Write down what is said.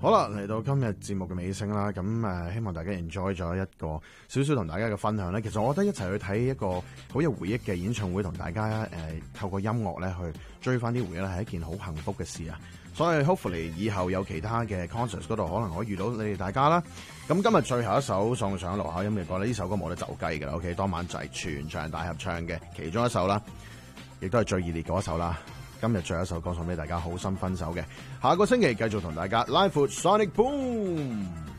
好啦，嚟到今日節目嘅尾聲啦，咁希望大家 enjoy 咗一個少少同大家嘅分享咧。其實我覺得一齊去睇一個好有回憶嘅演唱會，同大家透過音樂咧去追翻啲回憶咧，係一件好幸福嘅事啊！所以 hopefully 以後有其他嘅 concerts 嗰度，可能可以遇到你哋大家啦。咁今日最後一首送上盧巧音嘅歌咧，呢首歌冇得走雞㗎啦。OK， 當晚就係全場大合唱嘅其中一首啦，亦都係最熱烈嗰一首啦。今日最後一首歌送俾大家，好心分手嘅。下個星期繼續同大家拉闊 Sonic Boom。